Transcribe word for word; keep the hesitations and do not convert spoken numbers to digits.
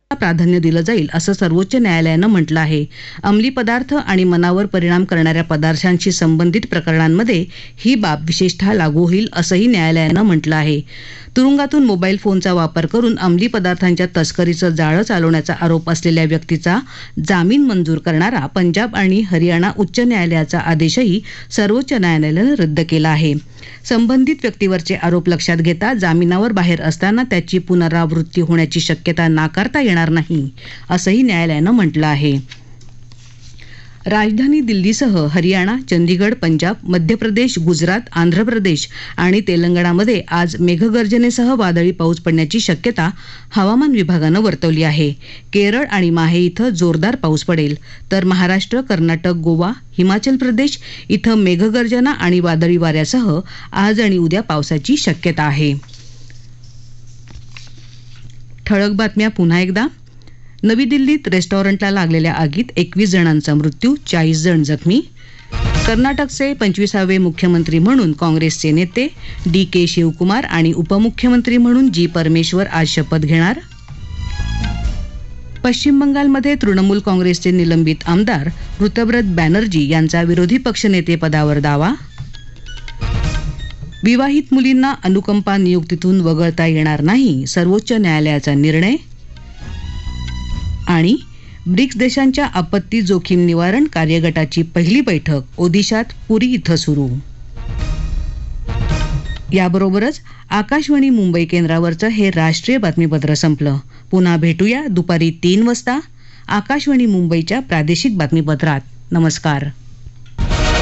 प्राधान्य दिलं जाईल असं सर्वोच्च न्यायालयानं म्हटलं आहे. अंमली पदार्थ आणि मनावर परिणाम करणाऱ्या पदार्थांशी संबंधित प्रकरणांमध्ये ही बाब विशेषतः लागू होईल असंही न्यायालयानं म्हटलं आहे. तुरुंगातून मोबाईल फोनचा वापर करून अंमली पदार्थांच्या तस्करीचं जाळं चालवण्याचा आरोप असलेल्या व्यक्तीचा जामीन मंजूर करणारा पंजाब आणि हरियाणा उच्च न्यायालयाचा आदेशही सर्वोच्च न्यायालयानं रद्द केला आहे. संबंधित व्यक्तीवरचे आरोप लक्षात घेता जामिनावर बाहेर असताना त्याची पुनरावृत्ती होण्याची शक्यता नाकारता येणार नाही असंही न्यायालयानं म्हटलं आहे. राजधानी दिल्लीसह हरियाणा, चंदीगड, पंजाब, मध्य प्रदेश, गुजरात, आंध्र प्रदेश आणि तेलंगणामध्ये आज मेघगर्जनेसह वादळी पाऊस पडण्याची शक्यता हवामान विभागानं वर्तवली आहे. केरळ आणि माहे इथं जोरदार पाऊस पडेल, तर महाराष्ट्र, कर्नाटक, गोवा, हिमाचल प्रदेश इथं मेघगर्जना आणि वादळी वाऱ्यासह आज आणि उद्या पावसाची शक्यता आहे. ठळक बातम्या पुन्हा एकदा. नवी दिल्लीत रेस्टॉरंटला लागलेल्या आगीत एकवीस जणांचा मृत्यू, चाळीस जण जखमी. कर्नाटकचे पंचवीसावे मुख्यमंत्री म्हणून काँग्रेसचे नेते डी के शिवकुमार आणि उपमुख्यमंत्री म्हणून जी परमेश्वर आज शपथ घेणार. पश्चिम बंगालमध्ये तृणमूल काँग्रेसचे निलंबित आमदार ऋतव्रत बॅनर्जी यांचा विरोधी पक्षनेतेपदावर दावा. विवाहित मुलींना अनुकंपा नियुक्तीतून वगळता येणार नाही, सर्वोच्च न्यायालयाचा निर्णय. आणि ब्रिक्स देशांच्या आपत्ती जोखीम निवारण कार्यगटाची पहिली बैठक ओदिशात पुरी इथं सुरू. याबरोबरच आकाशवाणी मुंबई केंद्रावरचं हे राष्ट्रीय बातमीपत्र संपलं. पुन्हा भेटूया दुपारी तीन वाजता आकाशवाणी मुंबईच्या प्रादेशिक बातमीपत्रात. नमस्कार.